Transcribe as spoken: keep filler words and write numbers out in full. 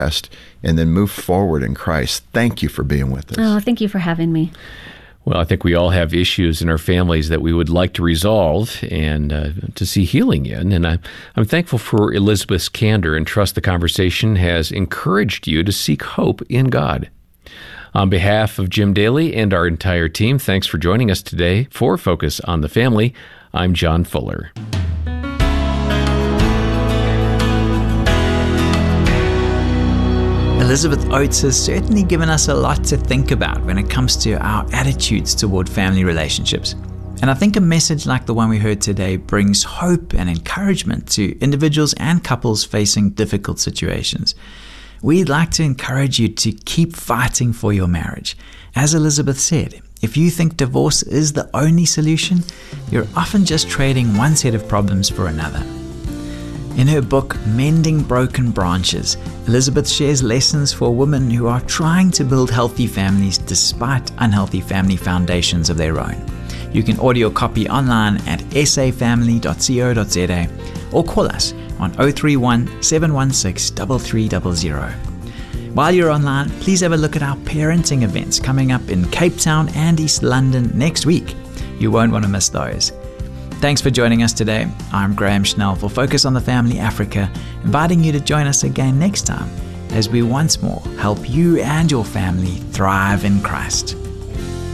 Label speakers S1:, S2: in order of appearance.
S1: and then move forward in Christ. Thank you for being with us.
S2: Oh, thank you for having me.
S3: Well, I think we all have issues in our families that we would like to resolve and uh, to see healing in. And I, I'm thankful for Elizabeth's candor and trust the conversation has encouraged you to seek hope in God. On behalf of Jim Daly and our entire team, thanks for joining us today for Focus on the Family. I'm John Fuller.
S4: Elizabeth Oates has certainly given us a lot to think about when it comes to our attitudes toward family relationships. And I think a message like the one we heard today brings hope and encouragement to individuals and couples facing difficult situations. We'd like to encourage you to keep fighting for your marriage. As Elizabeth said, if you think divorce is the only solution, you're often just trading one set of problems for another. In her book, Mending Broken Branches, Elizabeth shares lessons for women who are trying to build healthy families despite unhealthy family foundations of their own. You can order your copy online at s a family dot co dot z a or call us on oh three one, seven one six, three three zero zero. While you're online, please have a look at our parenting events coming up in Cape Town and East London next week. You won't want to miss those. Thanks for joining us today. I'm Graham Schnell for Focus on the Family Africa, inviting you to join us again next time as we once more help you and your family thrive in Christ.